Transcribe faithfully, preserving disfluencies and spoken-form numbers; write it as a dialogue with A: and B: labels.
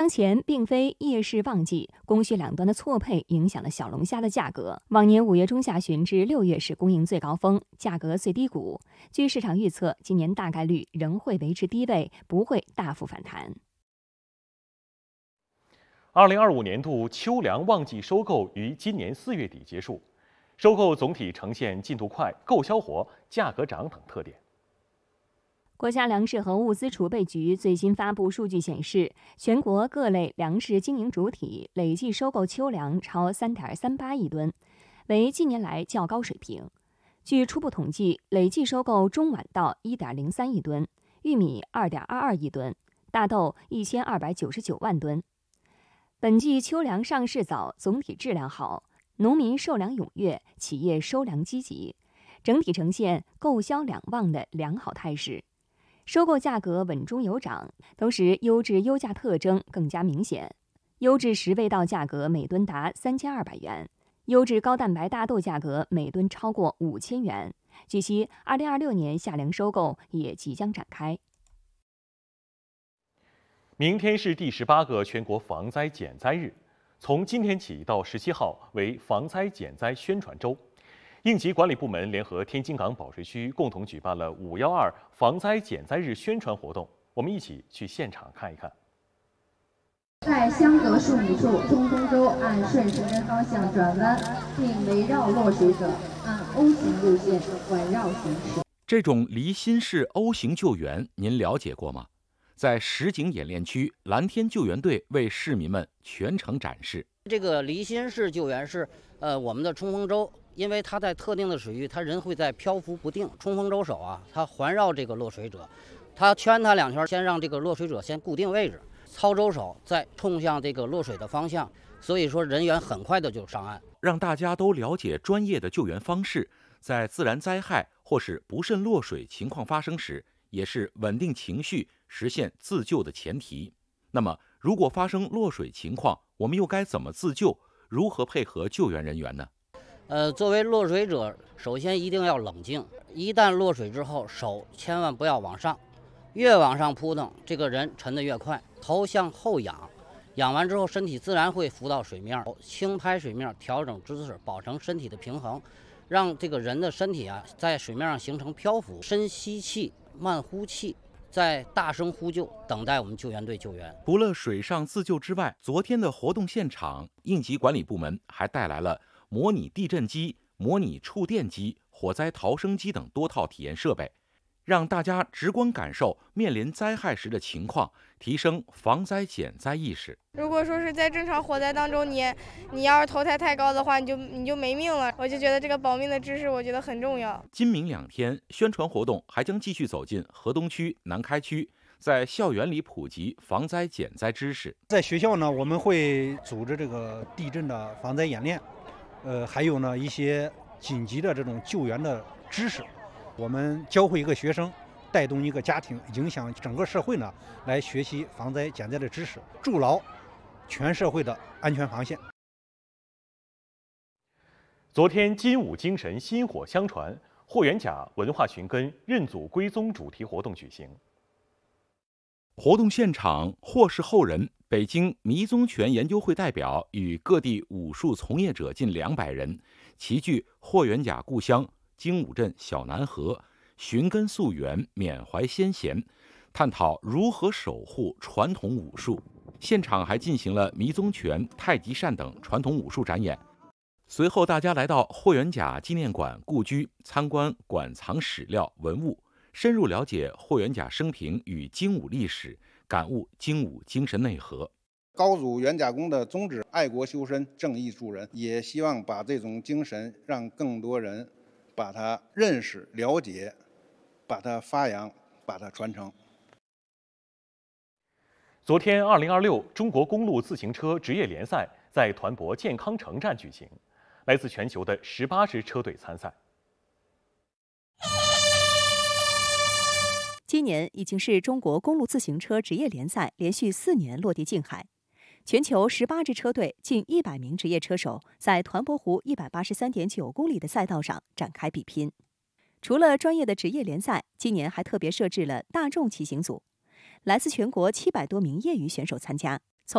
A: 前并非夜市旺季，供需两端的错配影响了小龙虾的价格。往年五月中下旬至六月是供应最高峰，价格最低谷。据市场预测，今年大概率仍会维持低位，不会大幅反弹。
B: 二零二五年度秋粮旺季收购于今年四月底结束，收购总体呈现进度快、购销活、价格涨等特点。
A: 国家粮食和物资储备局最新发布数据显示，全国各类粮食经营主体累计收购秋粮超 三点三八亿吨，为近年来较高水平。据初步统计，累计收购中晚稻 一点零三亿吨，玉米 二点二二亿吨，大豆一千二百九十九万吨。本季秋粮上市早，总体质量好，农民售粮踊跃，企业收粮积极，整体呈现购销两旺的良好态势。收购价格稳中有涨，同时优质优价特征更加明显。优质十味稻价格每吨达三千二百元，优质高蛋白大豆价格每吨超过五千元。据悉，二零二六年夏粮收购也即将展开。
B: 明天是第十八个全国防灾减灾日，从今天起到十七号为防灾减灾宣传周。应急管理部门联合天津港保税区共同举办了五一二防灾减灾日宣传活动，我们一起去现场看一看。
C: 在相隔数米处，中东舟按顺时针方向转弯，并围绕落水者按 O 型路线环绕行驶。
D: 这种离心式 O 型救援，您了解过吗？在实景演练区，蓝天救援队为市民们全程展示。
E: 这个离心式救援是呃我们的冲锋舟。因为它在特定的水域，它人会在漂浮不定。冲锋舟手啊，它环绕这个落水者，它圈它两圈，先让这个落水者先固定位置，操舟手再冲向这个落水的方向。所以说，人员很快的就上岸，
D: 让大家都了解专业的救援方式，在自然灾害或是不慎落水情况发生时，也是稳定情绪、实现自救的前提。那么，如果发生落水情况，我们又该怎么自救？如何配合救援人员呢？
E: 呃，作为落水者，首先一定要冷静。一旦落水之后，手千万不要往上，越往上扑腾，这个人沉得越快。头向后仰，仰完之后，身体自然会浮到水面，轻拍水面，调整姿势，保持身体的平衡，让这个人的身体啊在水面上形成漂浮。深吸气，慢呼气，再大声呼救，等待我们救援队救援。
D: 除了水上自救之外，昨天的活动现场，应急管理部门还带来了模拟地震机、模拟触电机、火灾逃生机等多套体验设备，让大家直观感受面临灾害时的情况，提升防灾减灾意识。
F: 如果说是在正常火灾当中，你你要是头抬太高的话，你就你就没命了。我就觉得这个保命的知识，我觉得很重要。
D: 今明两天，宣传活动还将继续走进河东区、南开区，在校园里普及防灾减灾知识。
G: 在学校呢，我们会组织这个地震的防灾演练。呃，还有呢一些紧急的这种救援的知识，我们教会一个学生，带动一个家庭，影响整个社会呢，来学习防灾减灾的知识，筑牢全社会的安全防线。
B: 昨天，金武精神薪火相传，霍元甲文化寻根认祖归宗主题活动举行。
D: 活动现场，霍氏后人、北京迷宗拳研究会代表与各地武术从业者近两百人，齐聚霍元甲故乡精武镇小南河，寻根溯源，缅怀先贤，探讨如何守护传统武术。现场还进行了迷宗拳、太极扇等传统武术展演。随后，大家来到霍元甲纪念馆故居，参观馆藏史料文物，深入了解霍元甲生平与精武历史，感悟精武精神内核。
H: 高祖元甲公的宗旨，爱国修身，正义助人，也希望把这种精神让更多人把它认识、了解，把它发扬，把它传承。
B: 昨天，二零二六中国公路自行车职业联赛在团泊健康城站举行，来自全球的十八支车队参赛。
I: 今年已经是中国公路自行车职业联赛连续四年落地静海，全球十八支车队、近一百名职业车手在团泊湖一百八十三点九公里的赛道上展开比拼。除了专业的职业联赛，今年还特别设置了大众骑行组，来自全国七百多名业余选手参加。